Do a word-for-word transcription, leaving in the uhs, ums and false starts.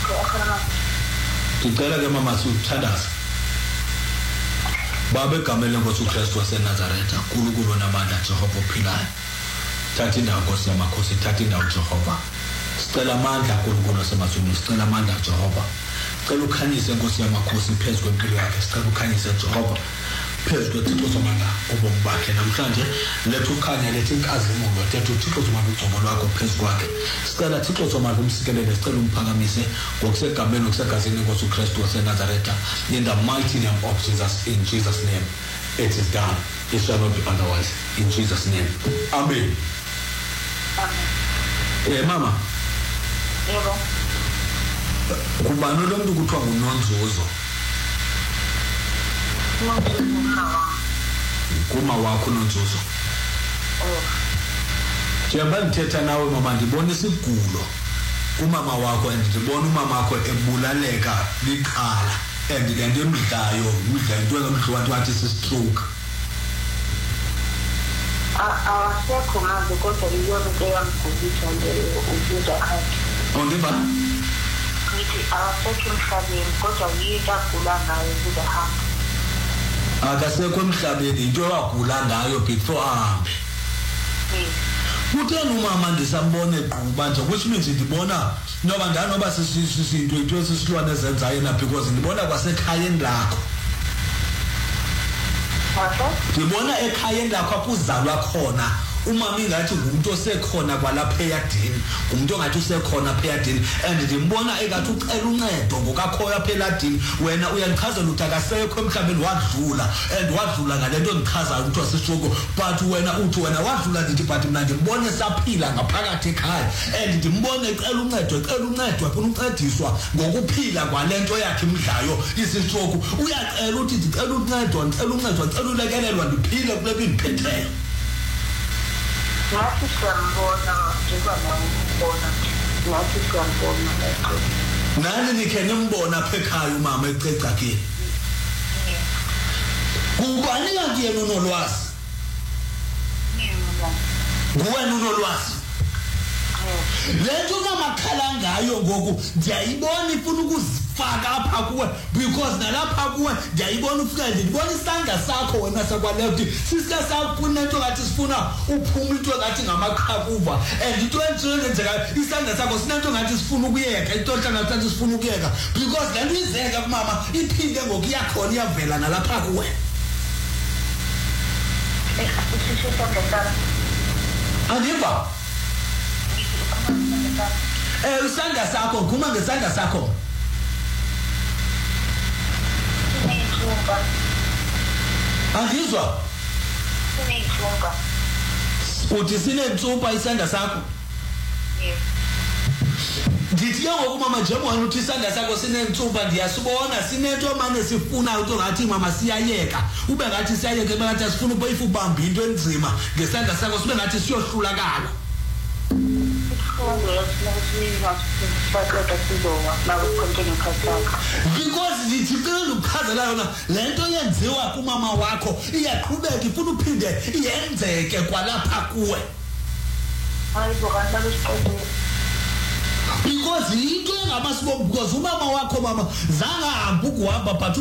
Ngicela ke mama sithandaza. Baba egameni lenkosi uKristu waseNazaretha, uNkulunkulu namandla Jehova ophilayo. Thatha indawo Nkosi yamakhosi, thatha indawo Jehova. Sicela amandla uNkulunkulu wasemazulwini, sicela amandla Jehova. Sicela ukhanyise Nkosi yamakhosi phezu kwempilo yakhe, sicela ukhanyise Jehova phezu kwethixo somandla ubomi bakhe namhlanje. Letha ukhanya, letha inkazimulo, letha uthixo somandla ugcobo lwakho phezu kwakhe. Sicela thixo somandla umsikelele, sicela umphakamise ngokusegameni ngokusegazini lenkosi uKristu waseNazaretha, in the mighty name of Jesus. In Jesus' name it is done, it shall not be otherwise, in Jesus' name, amen. Eh mama, yebo, kubani lo muntu kuthiwa nguNonzuzo? Kuma wakho uNonzuzo. oh, Njengoba ngithetha nawe mama, ndibona isigulo kumama wakho, and ndibona umama wakho ebulaleka liqhala, and le nto emdlayo udla into engamdliwa wathi si-stroke. awasekho manje kodwa iyona into eyamgulisa leyo ukudla kwakhe. Awundiva? Ngithi awasekho emhlabeni kodwa uyinto agula ngayo ukuze ahambe. Akasekho emhlabeni, into wagula ngayo before ahambe. Kutheni umama ndisambone eqhuba nje, which means ndibona noba ndanoba sisinto into esisilwane ezenzayo na, because ndibona kwasekhayeni lakho. Ndibona ekhayeni lakho akuzalwa khona umama ingathi ngumuntu osekhona kwalapha eyadini, umuntu ongathi usekhona apha eyadini, and ndimbona engathi ucela uncedo ngokakhoyo apha eladini. Wena uyandichazela ukuthi akasekho emhlabeni, wadlula, and wadlula ngalento endichazayo ukuthi wasisoko, but wena uthi wena wadlula ndithi, but mna ndimbone esaphila ngaphakathi ekhaya, and ndimbone ecela uncedo, ecela uncedo, afuna uncediswa ngokuphila kwalento yakhe imdlayo isisoko. Uyacela ukuthi ndicela uncedo, ndicela uncedo, ndicela ulekelelwa ndiphile kule nto indiphetheyo. Nathi siyambona njengoba nawe umbona, nathi siyambona leqo. Nani nikhe nimbona apha ekhaya umama ececakile? Kubani kanti yena unolwazi? Nguwena unolwazi? Le nto umama akhala ngayo ngoku ndiyayibona ifuna ukuzifaka apha kuwe, because nalapha kuwe ndiyayibona ufika ndibona isandla sakho wena sakwalefti sisike safuna into ngathi sifuna uphuma into ngathi ngamaqhakuva, and into enjengenzeka isandla sakho sinento ngathi sifuna ukuyeka, into ngathi sifuna ukuyeka, because le nto izeka kumama iphinde ngoku iyakhona iyavela nalapha kuwe. Andiva? Eh usandla sakho, khuma ngesandla sakho. Angizwa? Sineyithunga. Uthi sinentsumpa isandla sakho? Yebo. Ndithi ke ngoku mama njengoba uthi isandla sakho sinentsumpa, ndiyasibona sinento manje sifuna ukuthi ngathi mama siyayeka, ube ngathi siyayeka, ube ngathi asifuna ukuyifu ubamba into enzima ngesandla sakho, sibe ngathi siyohlulakala. Because ndithi cela ukuchazela yona le nto yenziwa kumama wakho iyaqhubeka ifuna uphinde iyenzeke kwalapha kuwe. Because into engamasibo, because umama wakho mama zange ahambe ukuhamba but